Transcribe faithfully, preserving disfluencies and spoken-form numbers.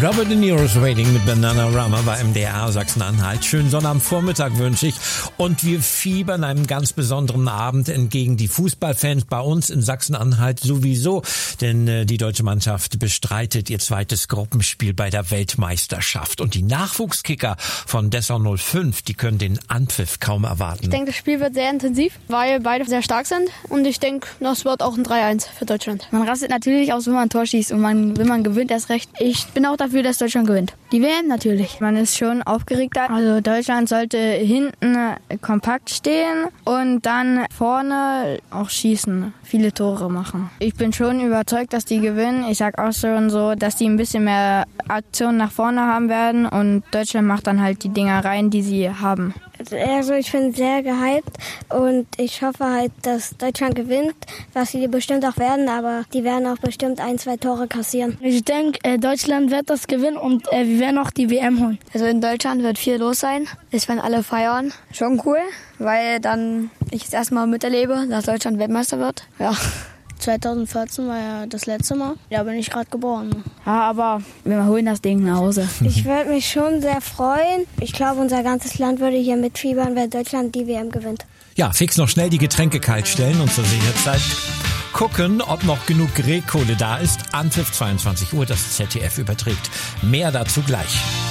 Robert De Niro's Waiting mit Bananarama bei M D R Sachsen-Anhalt. Schönen Sonnabendvormittag wünsche ich. Und wir fiebern einem ganz besonderen Abend entgegen. Die Fußballfans bei uns in Sachsen-Anhalt sowieso. Denn äh, die deutsche Mannschaft bestreitet ihr zweites Gruppenspiel bei der Weltmeisterschaft. Und die Nachwuchskicker von Dessau null fünf, die können den Anpfiff kaum erwarten. Ich denke, das Spiel wird sehr intensiv, weil beide sehr stark sind. Und ich denke, das wird auch ein drei eins für Deutschland. Man rastet natürlich aus, wenn man ein Tor schießt. Und man, wenn man gewinnt, erst recht. Ich bin auch dafür, dass Deutschland gewinnt. Die W M natürlich. Man ist schon aufgeregter. Also Deutschland sollte hinten kompakt stehen und dann vorne auch schießen, viele Tore machen. Ich bin schon überzeugt, dass die gewinnen. Ich sag auch schon so, dass die ein bisschen mehr Aktionen nach vorne haben werden und Deutschland macht dann halt die Dinger rein, die sie haben. Also ich bin sehr gehypt und ich hoffe halt, dass Deutschland gewinnt, was sie bestimmt auch werden, aber die werden auch bestimmt ein, zwei Tore kassieren. Ich denke, Deutschland wird das gewinnen und wir werden auch die W M holen. Also in Deutschland wird viel los sein. Es werden alle feiern. Schon cool, weil dann ich es erstmal miterlebe, dass Deutschland Weltmeister wird. Ja. zwanzig vierzehn war ja das letzte Mal. Da bin ich gerade geboren. Ja, aber wir holen das Ding nach Hause. Ich würde mich schon sehr freuen. Ich glaube, unser ganzes Land würde hier mitfiebern, wenn Deutschland die W M gewinnt. Ja, fix noch schnell die Getränke kalt stellen und zur Sicherheit gucken, ob noch genug Grillkohle da ist. Anpfiff zweiundzwanzig Uhr, das Z D F überträgt. Mehr dazu gleich.